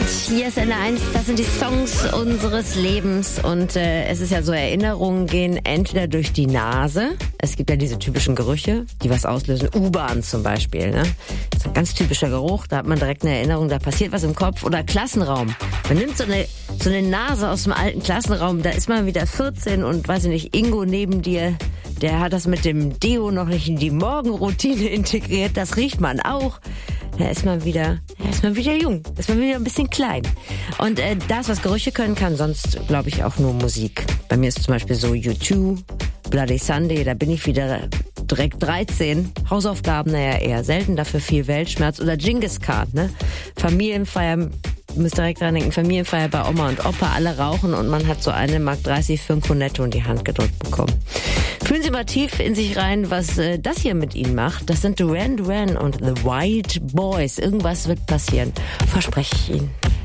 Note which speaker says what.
Speaker 1: Hier ist N1, das sind die Songs unseres Lebens und es ist ja so, Erinnerungen gehen entweder durch die Nase, es gibt ja diese typischen Gerüche, die was auslösen, U-Bahn zum Beispiel, ne? Das ist ein ganz typischer Geruch, da hat man direkt eine Erinnerung, da passiert was im Kopf. Oder Klassenraum, man nimmt so eine Nase aus dem alten Klassenraum, da ist man wieder 14 und weiß ich nicht, Ingo neben dir, der hat das mit dem Deo noch nicht in die Morgenroutine integriert, das riecht man auch. Da ist man wieder jung, ist man wieder ein bisschen klein. Und das, was Gerüche können, kann sonst, glaube ich, auch nur Musik. Bei mir ist zum Beispiel so U2, Bloody Sunday, da bin ich wieder direkt 13. Hausaufgaben, naja, eher selten, dafür viel Weltschmerz. Oder Genghis Khan, ne? Familienfeier, müsst direkt dran denken, Familienfeier bei Oma und Opa, alle rauchen und man hat so eine Mark 30 für ein Cornetto in die Hand gedrückt bekommen. Fühlen Sie mal tief in sich rein, was das hier mit Ihnen macht. Das sind Duran Duran und The White Boys. Irgendwas wird passieren, verspreche ich Ihnen.